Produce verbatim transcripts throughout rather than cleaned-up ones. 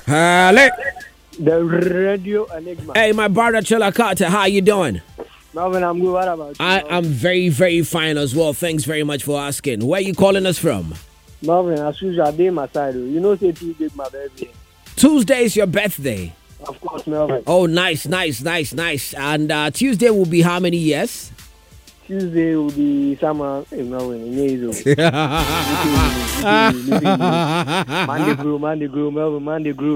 Hello. The Radio Enigma. Hey, my brother Chilla Carter, how you doing? Melvin, I'm good. What about you? I am very, very fine as well. Thanks very much for asking. Where are you calling us from? Melvin, as usual, I did my side. You know, say Tuesday, my baby. Tuesday is your birthday. Of course, Melvin. Oh, nice, nice, nice, nice. And uh, Tuesday will be how many years? Tuesday will be summer. Hey, Melvin, Monday grew, Monday grew, Melvin, Monday grew.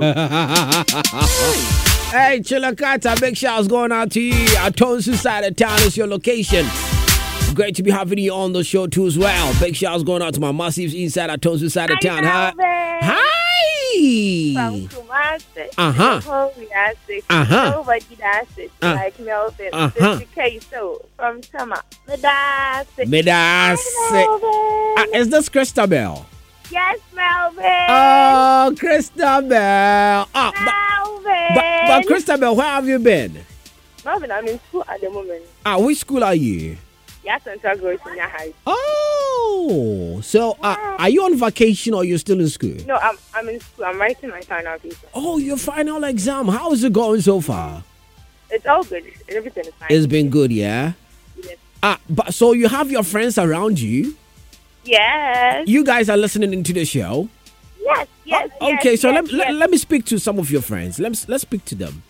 Hey, Chilakata, big shouts going out to you. Our Tonsu side of town is your location. Great to be having you on the show too as well. Big shouts going out to my massives inside our Tonsu side of town. Hi. Hi. From Kumasi. Uh-huh. Uh-huh. Nobody does it Uh. like Melvin. Uh-huh. fifty K so from Tama. Medase. Medase. Melvin. Uh, is this Christabel? Yes, Melvin. Oh, Christabel. Ah, but, Melvin. but, but Christabel, where have you been? Melvin, I'm in school at the moment. Ah, which school are you? Yes, Central Growth in your house. Oh, so uh, are you on vacation or you're still in school? No, I'm I'm in school. I'm writing my final paper. Oh, your final exam. How is it going so far? It's all good. Everything is fine. It's been good, yeah? Yes. Ah, but so you have your friends around you? Yes. You guys are listening into the show? Yes. Yes. Oh, yes, okay, so yes, let, yes. let, let me speak to some of your friends. Let's, let's speak to them.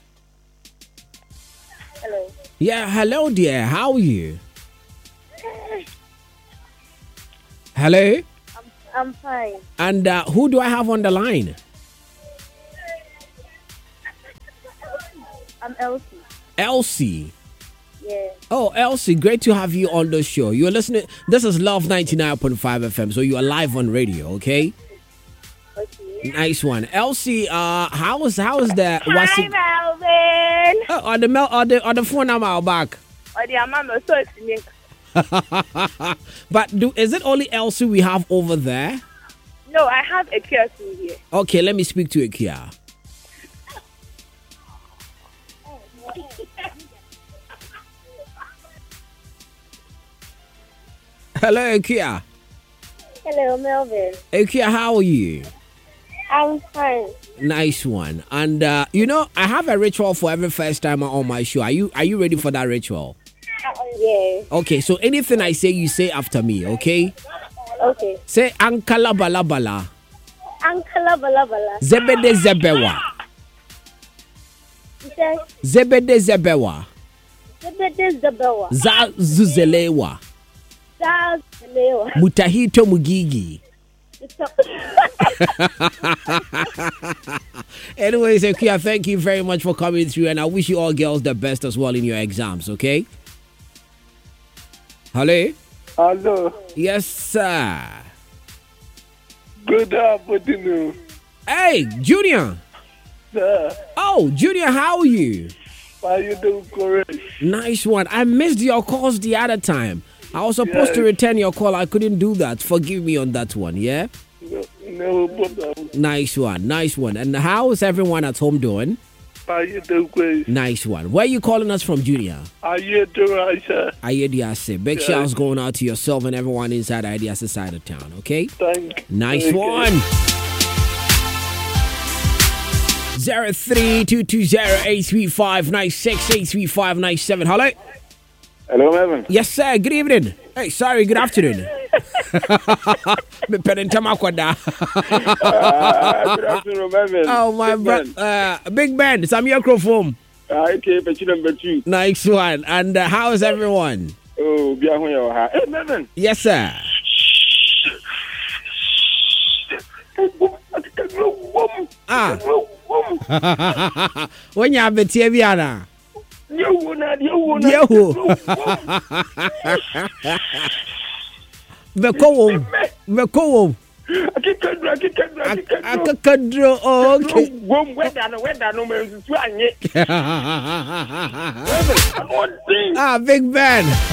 Hello. Yeah, hello, dear. How are you? Hello? I'm, I'm fine. And uh, who do I have on the line? I'm Elsie. Elsie. Yeah. Oh, Elsie, great to have you on the show. You're listening. This is Love ninety-nine point five F M, so you are live on radio, okay? Okay. Nice one. Elsie, uh, how is how is the Hi, it, Melvin. uh, on the mel on the on the phone number out back? Oh, the mama so it's me. But do is it only Elsie we have over there? No, I have a person here. Okay, let me speak to Ikia. Hello, Ikia. Hello, Melvin. Ikia, how are you? I'm fine. Nice one. And uh, you know, I have a ritual for every first timer on my show. Are you are you ready for that ritual? Yeah. Okay, so anything I say, you say after me, okay? Okay. Say Ankala Bala Bala. Ankala bala bala. Zebede Zebewa. You say Zebede Zebewa. Zebede Zabewa. Za Zuzelewa. Zaz Lewa. Mutahito Mugigi. Anyways, Ikia, thank you very much for coming through, and I wish you all girls the best as well in your exams, okay? Hello? Hello. Yes, sir. Good afternoon. Hey, Junior. Sir, Oh, Junior, how are you? how you doing, correct? Nice one. I missed your calls the other time. I was supposed to Yes. return your call. I couldn't do that. Forgive me on that one, yeah? No, no problem. Nice one. Nice one. And how is everyone at home doing? How you doing, great? Nice one. Where are you calling us from, Junior? How you doing, Aisha? Ayediase. Big Yeah. shouts going out to yourself and everyone inside Ayediase side of town, okay? Thank Nice thank you. one. Zero three two two zero eight three five nine six eight three five nine seven. Hello. Hello, Melvin. Yes, sir. Good evening. Hey, sorry. Good afternoon. Me penentama kwada. Uh, good afternoon, Melvin. Oh my bro, uh, Big Ben. It's a microphone. Uh, okay, but you number two. Nice one. And uh, how is everyone? Oh, be a home. Hey, Melvin. Yes, sir. Ah. When you have a T V, Anna. Yo, na, yo, na. Yo. Mekowo. Mekowo. Akikadro, akikadro, akikadro. Akakadro. Oh, okay. Wom, weda no, weda no, me nsusu anye. Melvin, I'm on thing. Ah, Big Ben.